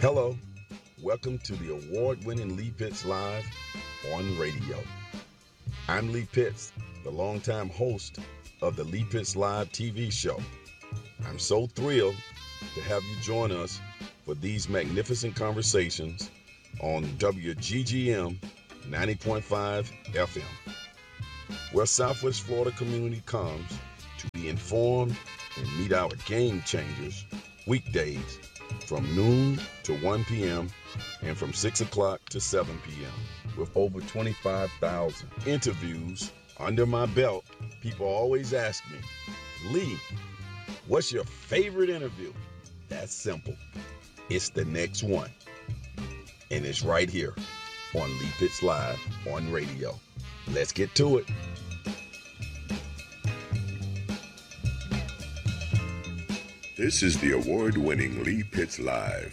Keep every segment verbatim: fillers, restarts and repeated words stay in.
Hello, welcome to the award-winning Lee Pitts Live on radio. I'm Lee Pitts, the longtime host of the Lee Pitts Live T V show. I'm so thrilled to have you join us for these magnificent conversations on W G G M ninety point five F M, where Southwest Florida community comes to be informed and meet our game changers weekdays from noon to one p.m. and from six o'clock to seven p.m. with over twenty-five thousand interviews under my belt. People always ask me, Lee, what's your favorite interview? That's simple. It's the next one. And it's right here on Lee Pitts Live on radio. Let's get to it. This is the award-winning Lee Pitts Live.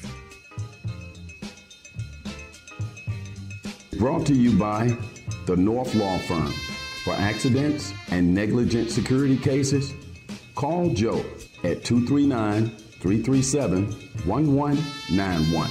Brought to you by the North Law Firm. For accidents and negligent security cases, call Joe at two three nine, three three seven, one one nine one.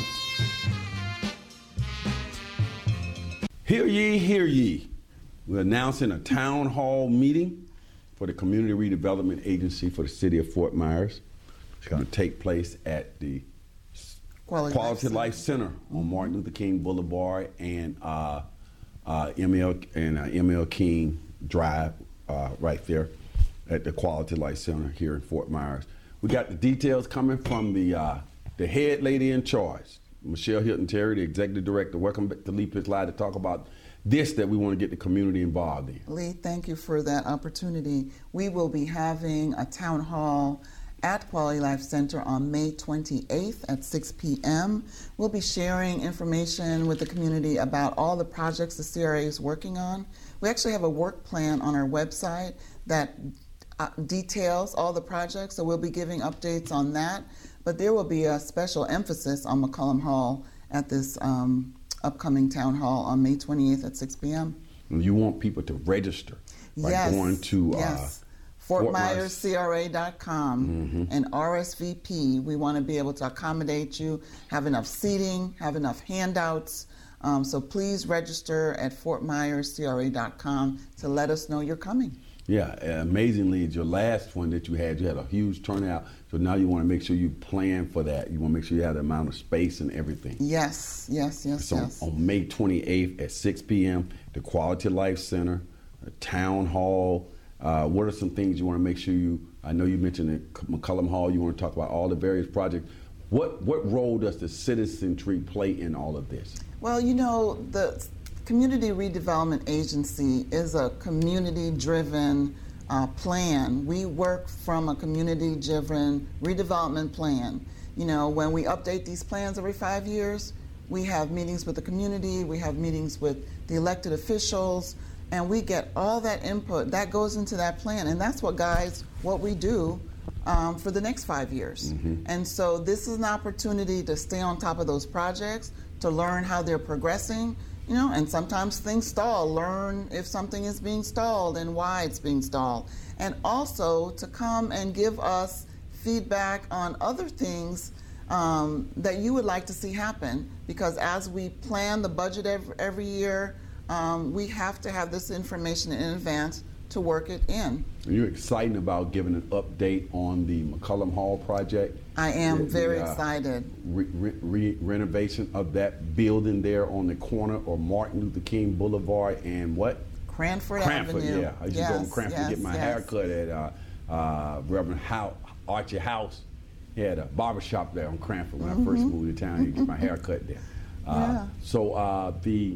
Hear ye, hear ye. We're announcing a town hall meeting for the Community Redevelopment Agency for the City of Fort Myers. It's going to take place at the Quality, Quality Life, Life Center mm-hmm. on Martin Luther King Boulevard and uh, uh, M L and uh, M L King Drive, uh, right there at the Quality Life Center here in Fort Myers. We got the details coming from the uh, the head lady in charge, Michelle Hilton Terry, the executive director. Welcome back to Lee Pitts Live to talk about this that we want to get the community involved in. Lee, thank you for that opportunity. We will be having a town hall at Quality Life Center on May twenty-eighth at six p.m. We'll be sharing information with the community about all the projects the C R A is working on. We actually have a work plan on our website that uh, details all the projects, so we'll be giving updates on that. But there will be a special emphasis on McCollum Hall at this um, upcoming town hall on May twenty-eighth at six p.m. You want people to register by yes. going to yes. uh, Fort Myers C R A dot com mm-hmm. and R S V P. We want to be able to accommodate you, have enough seating, have enough handouts. Um, so please register at Fort Myers C R A dot com to let us know you're coming. Yeah, amazingly, your last one that you had, you had a huge turnout. So now you want to make sure you plan for that. You want to make sure you have the amount of space and everything. Yes, yes, yes, so yes. On May twenty-eighth at six p.m., the Quality Life Center, the Town Hall. Uh, what are some things you want to make sure you, I know you mentioned the McCollum Hall, you want to talk about all the various projects. What what role does the citizenry play in all of this? Well, you know, the Community Redevelopment Agency is a community-driven uh, plan. We work from a community-driven redevelopment plan. You know, when we update these plans every five years, we have meetings with the community, we have meetings with the elected officials, and we get all that input that goes into that plan, and that's what guides what we do um, for the next five years. Mm-hmm. And so this is an opportunity to stay on top of those projects, to learn how they're progressing, you know, and sometimes things stall. Learn if something is being stalled and why it's being stalled. And also to come and give us feedback on other things um, that you would like to see happen, because as we plan the budget every, every year, Um, we have to have this information in advance to work it in. Are you excited about giving an update on the McCollum Hall project? I am the, very the, uh, excited. Re- re- re- renovation of that building there on the corner of Martin Luther King Boulevard and what? Cranford, Cranford Avenue. yeah. I used yes, to go to Cranford yes, to get my yes. hair cut at uh, uh, Reverend How- Archie House. He had a barbershop there on Cranford when mm-hmm. I first moved to town. You get my hair cut there. Uh, yeah. So uh, the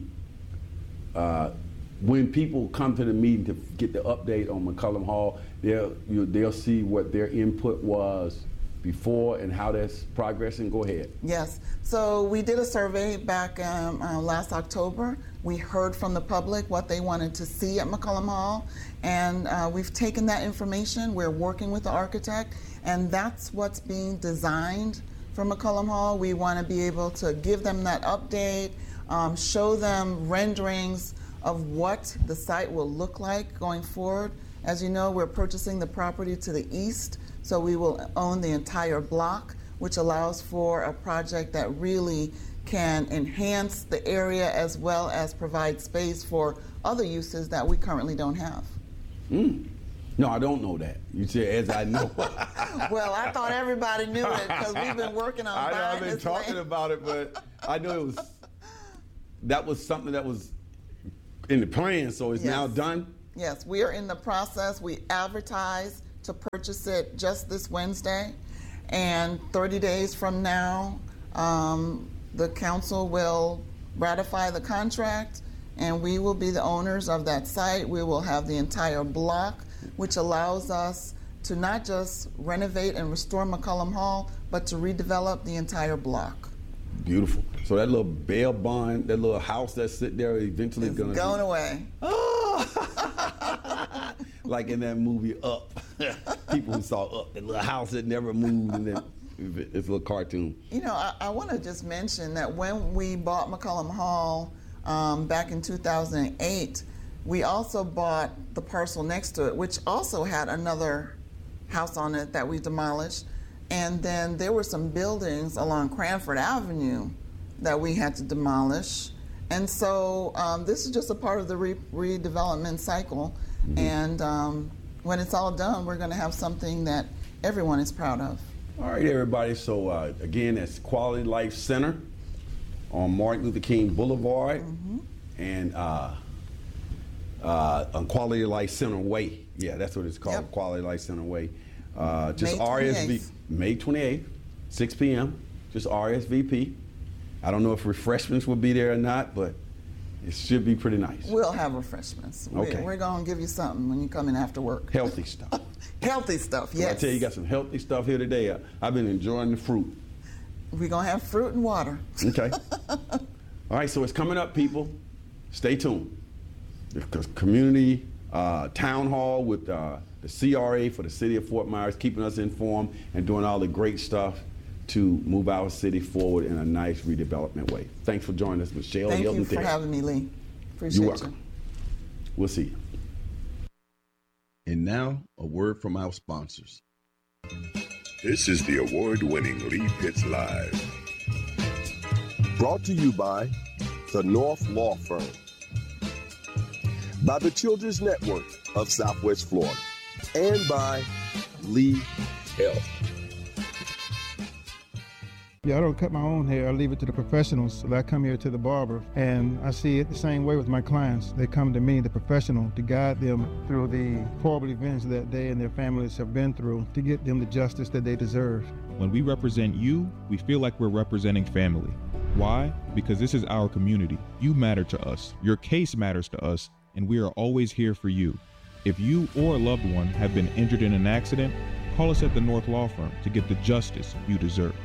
Uh, when people come to the meeting to get the update on McCollum Hall, they'll you, they'll see what their input was before and how that's progressing. Go ahead. Yes. So we did a survey back um, uh, last October. We heard from the public what they wanted to see at McCollum Hall, and uh, we've taken that information. We're working with the architect, and that's what's being designed for McCollum Hall. We want to be able to give them that update, um, show them renderings of what the site will look like going forward. As you know, we're purchasing the property to the east, so we will own the entire block which allows for a project that really can enhance the area as well as provide space for other uses that we currently don't have. Mm. No, I don't know that. You said as I know. Well, I thought everybody knew it because we've been working on I know buying I've been this talking land. about it, but I know it was that was something that was in the plan, so it's Yes. now done. Yes, we are in the process. We advertised to purchase it just this Wednesday, and thirty days from now, um, the council will ratify the contract, and we will be the owners of that site. We will have the entire block, which allows us to not just renovate and restore McCollum Hall, but to redevelop the entire block. Beautiful. So that little bail bond, that little house that's sitting there, eventually It's gonna going be, away. Oh! Like in that movie Up. People who saw Up, that little house that never moved, and then it's a little cartoon. You know, I, I want to just mention that when we bought McCollum Hall um, back in two thousand eight, we also bought the parcel next to it, which also had another house on it that we demolished. And then there were some buildings along Cranford Avenue that we had to demolish. And so um, this is just a part of the re- redevelopment cycle. Mm-hmm. And um, when it's all done, we're going to have something that everyone is proud of. All right, everybody. So uh, again, that's Quality Life Center on Martin Luther King Boulevard, mm-hmm. and uh, uh, on Quality Life Center Way. Yeah, that's what it's called, yep. Quality Life Center Way. Uh, just R S V P, May twenty-eighth, six p.m. Just R S V P. I don't know if refreshments will be there or not, but it should be pretty nice. We'll have refreshments. Okay. We're, we're going to give you something when you come in after work. Healthy stuff. Healthy stuff, yes. So I tell you, you got some healthy stuff here today. Uh, I've been enjoying the fruit. We're going to have fruit and water. Okay. All right, so it's coming up, people. Stay tuned. The community uh, town hall with uh, the C R A for the city of Fort Myers, keeping us informed and doing all the great stuff to move our city forward in a nice redevelopment way. Thanks for joining us, Michelle. Thank Hilton you for Thayer. having me, Lee. Appreciate You're welcome. you. We'll see you. And now, a word from our sponsors. This is the award-winning Lee Pitts Live. Brought to you by the North Law Firm, by the Children's Network of Southwest Florida, and by Lee Health. Yeah, I don't cut my own hair. I leave it to the professionals. So I come here to the barber, and I see it the same way with my clients. They come to me, the professional, to guide them through the horrible events that they and their families have been through to get them the justice that they deserve. When we represent you, we feel like we're representing family. Why? Because this is our community. You matter to us. Your case matters to us, and we are always here for you. If you or a loved one have been injured in an accident, call us at the North Law Firm to get the justice you deserve.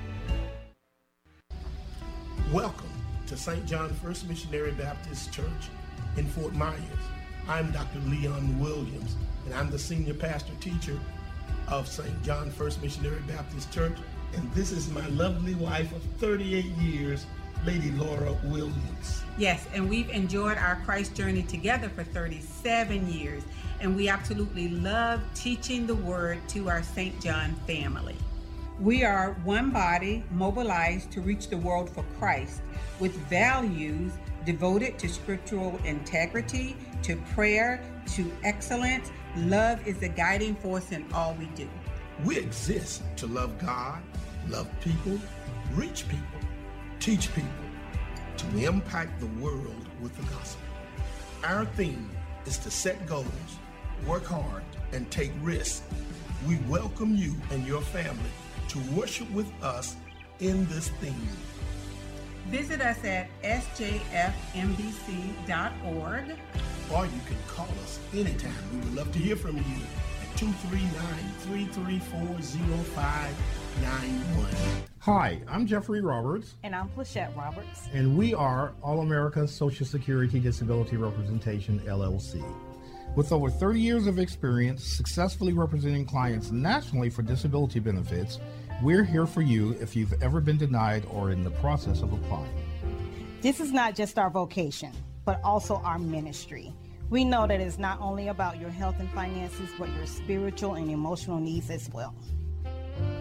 Welcome to Saint John First Missionary Baptist Church in Fort Myers. I'm Doctor Leon Williams, and I'm the senior pastor teacher of Saint John First Missionary Baptist Church, and this is my lovely wife of thirty-eight years, Lady Laura Williams. Yes, and we've enjoyed our Christ journey together for thirty-seven years, and we absolutely love teaching the word to our Saint John family. We are one body mobilized to reach the world for Christ with values devoted to scriptural integrity, to prayer, to excellence. Love is the guiding force in all we do. We exist to love God, love people, reach people, teach people, to impact the world with the gospel. Our theme is to set goals, work hard, and take risks. We welcome you and your family to worship with us in this theme. Visit us at s j f m b c dot org. Or you can call us anytime. We would love to hear from you at two three nine, three three four, zero five nine one. Hi, I'm Jeffrey Roberts. And I'm Plachette Roberts. And we are All America Social Security Disability Representation, L L C. With over thirty years of experience successfully representing clients nationally for disability benefits, we're here for you if you've ever been denied or in the process of applying. This is not just our vocation, but also our ministry. We know that it's not only about your health and finances, but your spiritual and emotional needs as well.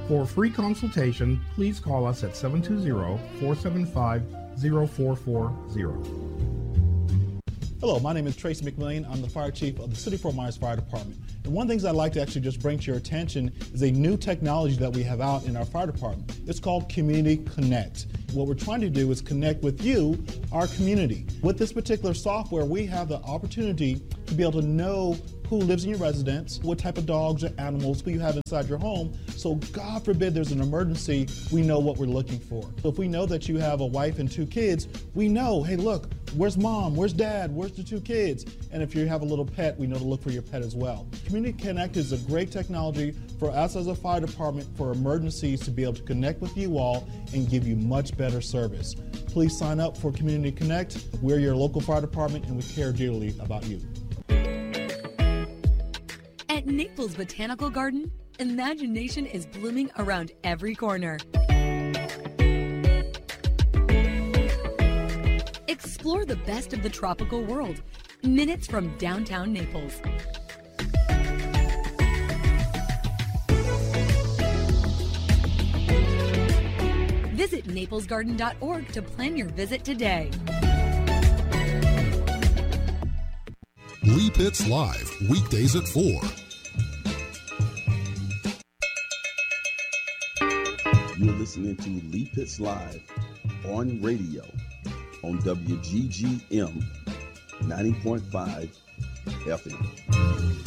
For a free consultation, please call us at seven two zero, four seven five, zero four four zero. Hello, my name is Tracy McMillian. I'm the fire chief of the City of Fort Myers Fire Department. And one of the things I'd like to actually just bring to your attention is a new technology that we have out in our fire department. It's called Community Connect. What we're trying to do is connect with you, our community. With this particular software, we have the opportunity to be able to know who lives in your residence, what type of dogs or animals who you have inside your home. So God forbid there's an emergency, we know what we're looking for. So if we know that you have a wife and two kids, we know, hey, look, where's mom, where's dad, where's the two kids? And if you have a little pet, we know to look for your pet as well. Community Connect is a great technology for us as a fire department for emergencies to be able to connect with you all and give you much better service. Please sign up for Community Connect. We're your local fire department and we care dearly about you. At Naples Botanical Garden, imagination is blooming around every corner. Explore the best of the tropical world, minutes from downtown Naples. Visit naples garden dot org to plan your visit today. Lee Pitts Live, weekdays at four. You're listening to Lee Pitts Live on radio on W G G M ninety point five F M.